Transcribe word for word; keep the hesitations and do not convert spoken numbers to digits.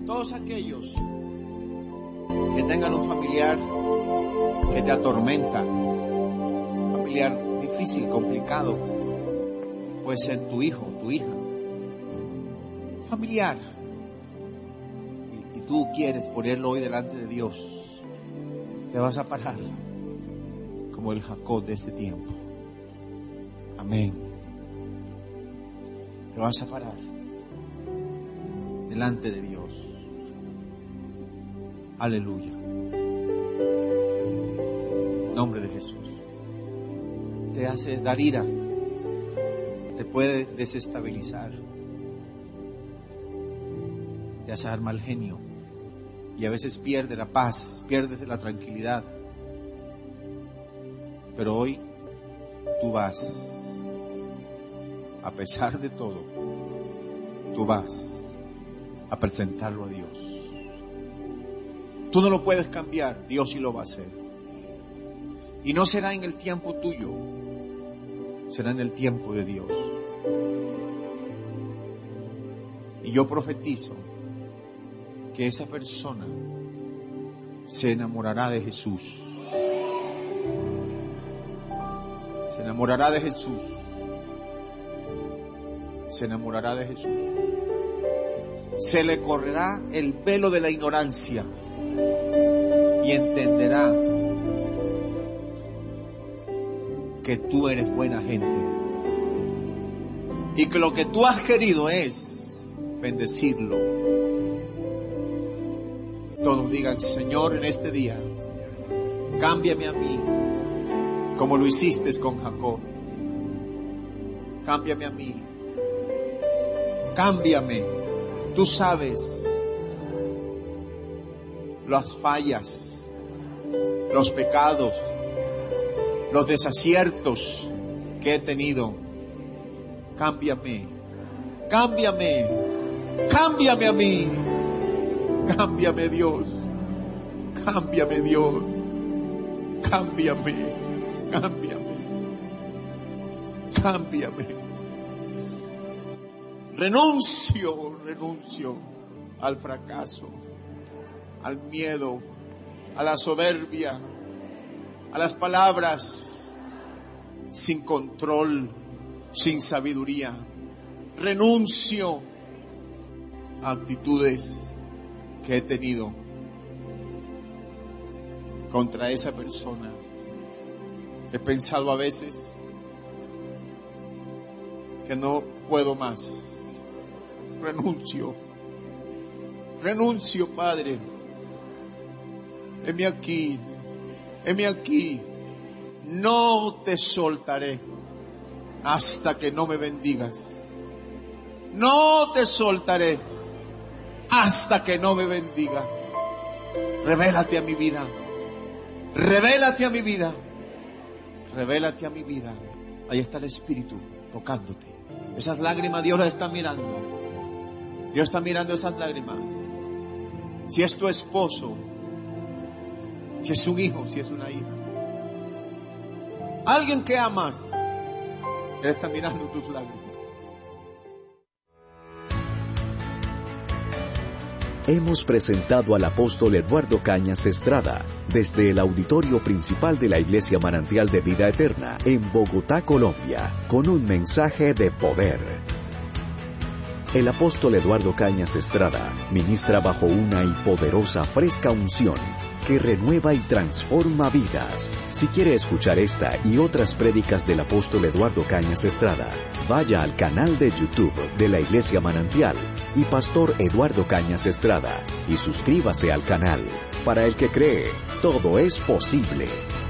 Todos aquellos que tengan un familiar que te atormenta, un familiar difícil, complicado, puede ser tu hijo, tu hija, familiar, y, y tú quieres ponerlo hoy delante de Dios, te vas a parar como el Jacob de este tiempo. Amén. Te vas a parar delante de Dios. Aleluya. En nombre de Jesús. Te hace dar ira, te puede desestabilizar, te hace dar mal genio y a veces pierde la paz, pierdes la tranquilidad. Pero hoy tú vas, a pesar de todo, tú vas a presentarlo a Dios. Tú no lo puedes cambiar, Dios sí lo va a hacer. Y no será en el tiempo tuyo, será en el tiempo de Dios. Y yo profetizo que esa persona se enamorará de Jesús. Se enamorará de Jesús. Se enamorará de Jesús. Se le correrá el velo de la ignorancia y entenderá que tú eres buena gente y que lo que tú has querido es bendecirlo. Todos digan: Señor, en este día cámbiame a mí como lo hiciste con Jacob. Cámbiame a mí. Cámbiame. Tú sabes las fallas, los pecados, los desaciertos que he tenido. Cámbiame, cámbiame, cámbiame a mí, cámbiame Dios, cámbiame Dios, cámbiame, cámbiame, cámbiame. Renuncio, renuncio al fracaso, al miedo, a la soberbia, a las palabras sin control, sin sabiduría. Renuncio a actitudes que he tenido contra esa persona. He pensado a veces que no puedo más. Renuncio, renuncio, Padre. Heme aquí, heme aquí. No te soltaré hasta que no me bendigas. No te soltaré hasta que no me bendiga. Revélate a mi vida. Revélate a mi vida. Revélate a mi vida. Ahí está el Espíritu tocándote. Esas lágrimas Dios las está mirando. Dios está mirando esas lágrimas. Si es tu esposo, si es un hijo, si es una hija, alguien que amas, Él está mirando tus lágrimas. Hemos presentado al apóstol Eduardo Cañas Estrada desde el auditorio principal de la Iglesia Manantial de Vida Eterna en Bogotá, Colombia, con un mensaje de poder. El apóstol Eduardo Cañas Estrada ministra bajo una y poderosa fresca unción que renueva y transforma vidas. Si quiere escuchar esta y otras prédicas del apóstol Eduardo Cañas Estrada, vaya al canal de YouTube de la Iglesia Manantial y Pastor Eduardo Cañas Estrada y suscríbase al canal. Para el que cree, todo es posible.